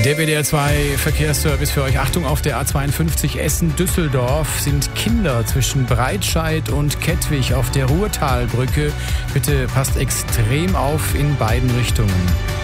Der WDR 2 Verkehrsservice für euch. Achtung, auf der A52 Essen-Düsseldorf sind Kinder zwischen Breitscheid und Kettwig auf der Ruhrtalbrücke. Bitte passt extrem auf in beiden Richtungen.